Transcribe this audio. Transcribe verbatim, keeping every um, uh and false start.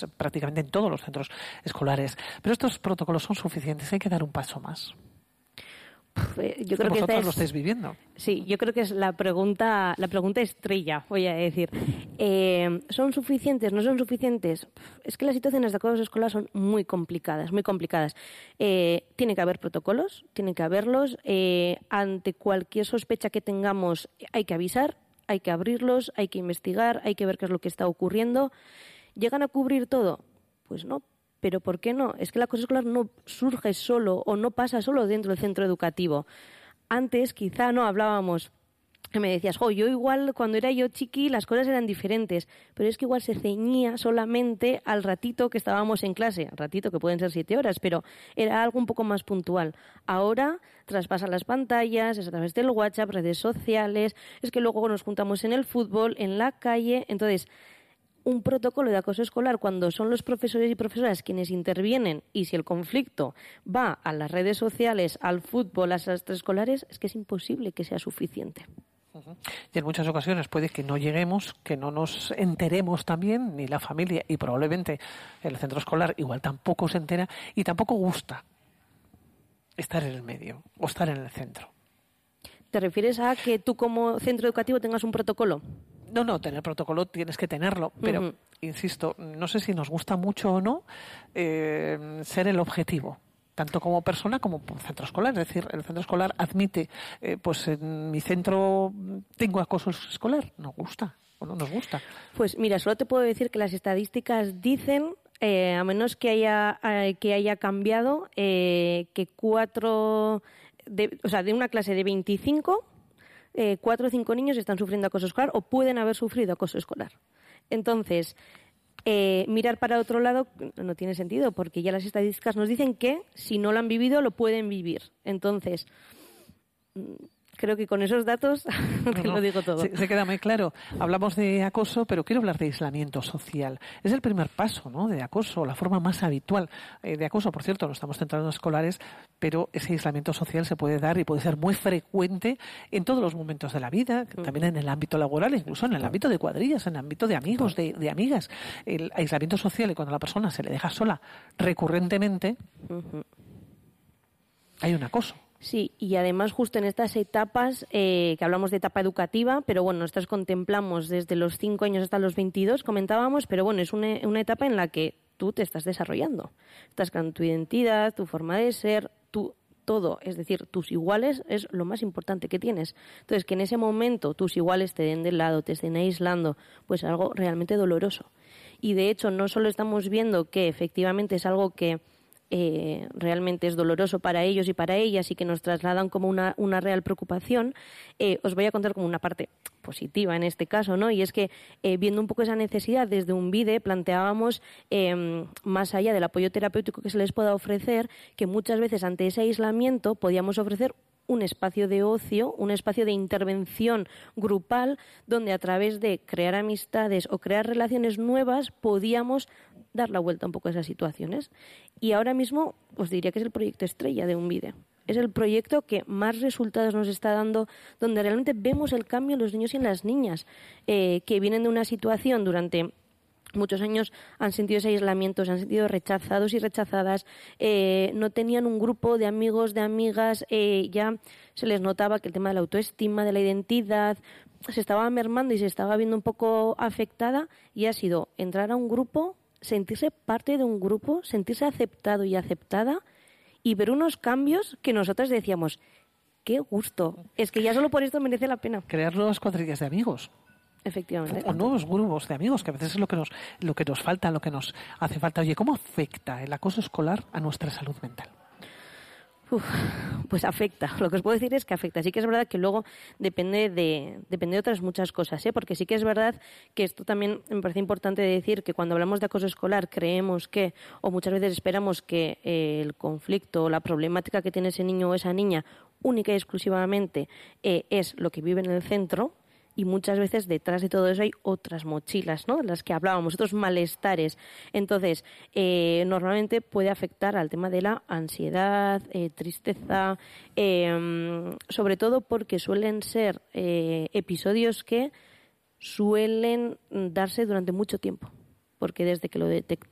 pues prácticamente en todos los centros escolares. Pero estos protocolos son suficientes, hay que dar un paso más. Yo creo que vosotros es, lo estáis viviendo. Sí, yo creo que es la pregunta, la pregunta estrella, voy a decir. Eh, ¿Son suficientes? ¿No son suficientes? Es que las situaciones de acoso escolar son muy complicadas, muy complicadas. Eh, tiene que haber protocolos, tiene que haberlos. Eh, ante cualquier sospecha que tengamos hay que avisar, hay que abrirlos, hay que investigar, hay que ver qué es lo que está ocurriendo. ¿Llegan a cubrir todo? Pues no. Pero ¿por qué no? Es que el acoso escolar no surge solo o no pasa solo dentro del centro educativo. Antes quizá no hablábamos, que me decías, jo, yo igual cuando era yo chiqui las cosas eran diferentes, pero es que igual se ceñía solamente al ratito que estábamos en clase, al ratito que pueden ser siete horas, pero era algo un poco más puntual. Ahora traspasa las pantallas, es a través del WhatsApp, redes sociales, es que luego nos juntamos en el fútbol, en la calle, entonces un protocolo de acoso escolar cuando son los profesores y profesoras quienes intervienen y si el conflicto va a las redes sociales, al fútbol, a las extraescolares, es que es imposible que sea suficiente. Uh-huh. Y en muchas ocasiones puede que no lleguemos, que no nos enteremos también, ni la familia, y probablemente el centro escolar igual tampoco se entera y tampoco gusta estar en el medio o estar en el centro. ¿Te refieres a que tú como centro educativo tengas un protocolo? No, no, tener protocolo tienes que tenerlo, pero, uh-huh. insisto, no sé si nos gusta mucho o no eh, ser el objetivo, tanto como persona como centro escolar. Es decir, el centro escolar admite, eh, pues en mi centro tengo acoso escolar, nos gusta o no nos gusta. Pues mira, solo te puedo decir que las estadísticas dicen, eh, a menos que haya, eh, que haya cambiado, eh, que cuatro, de, o sea, de una clase de veinticinco... Eh, cuatro o cinco niños están sufriendo acoso escolar o pueden haber sufrido acoso escolar. Entonces, eh, mirar para otro lado no tiene sentido porque ya las estadísticas nos dicen que si no lo han vivido lo pueden vivir. Entonces, creo que con esos datos no, te no, lo digo todo. Se, se queda muy claro. Hablamos de acoso, pero quiero hablar de aislamiento social. Es el primer paso, ¿no?, de acoso, la forma más habitual eh, de acoso. Por cierto, no estamos centrados en escolares, pero ese aislamiento social se puede dar y puede ser muy frecuente en todos los momentos de la vida, también en el ámbito laboral, incluso en el ámbito de cuadrillas, en el ámbito de amigos, de, de amigas. El aislamiento social, y cuando a la persona se le deja sola recurrentemente, uh-huh. hay un acoso. Sí, y además justo en estas etapas, eh, que hablamos de etapa educativa, pero bueno, nosotros contemplamos desde los cinco años hasta los veintidós, comentábamos, pero bueno, es una, una etapa en la que tú te estás desarrollando. Estás creando tu identidad, tu forma de ser, tu todo, es decir, tus iguales es lo más importante que tienes. Entonces, que en ese momento tus iguales te den de lado, te estén aislando, pues algo realmente doloroso. Y de hecho, no solo estamos viendo que efectivamente es algo que Eh, realmente es doloroso para ellos y para ellas y que nos trasladan como una, una real preocupación, eh, os voy a contar como una parte positiva en este caso, ¿no? Y es que eh, viendo un poco esa necesidad desde un V I D E planteábamos, eh, más allá del apoyo terapéutico que se les pueda ofrecer, que muchas veces ante ese aislamiento podíamos ofrecer un espacio de ocio, un espacio de intervención grupal donde a través de crear amistades o crear relaciones nuevas podíamos dar la vuelta un poco a esas situaciones. Y ahora mismo os diría que es el proyecto estrella de un V I D E. Es el proyecto que más resultados nos está dando, donde realmente vemos el cambio en los niños y en las niñas, eh, que vienen de una situación durante muchos años, han sentido ese aislamiento, se han sentido rechazados y rechazadas, eh, no tenían un grupo de amigos, de amigas, eh, ya se les notaba que el tema de la autoestima, de la identidad, se estaba mermando y se estaba viendo un poco afectada, y ha sido entrar a un grupo, sentirse parte de un grupo, sentirse aceptado y aceptada y ver unos cambios que nosotras decíamos, qué gusto, es que ya solo por esto merece la pena. Crear nuevas cuadrillas de amigos. Efectivamente. O nuevos grupos de amigos, que a veces es lo que nos, lo que nos falta, lo que nos hace falta. Oye, ¿cómo afecta el acoso escolar a nuestra salud mental? Uf, pues afecta. Lo que os puedo decir es que afecta. Sí que es verdad que luego depende de depende de otras muchas cosas, ¿eh? Porque sí que es verdad que esto también me parece importante decir, que cuando hablamos de acoso escolar creemos que, o muchas veces esperamos que eh, el conflicto o la problemática que tiene ese niño o esa niña única y exclusivamente eh, es lo que vive en el centro. Y muchas veces detrás de todo eso hay otras mochilas, ¿no?, de las que hablábamos, otros malestares. Entonces, eh, normalmente puede afectar al tema de la ansiedad, eh, tristeza, eh, sobre todo porque suelen ser eh, episodios que suelen darse durante mucho tiempo. Porque desde que lo detectamos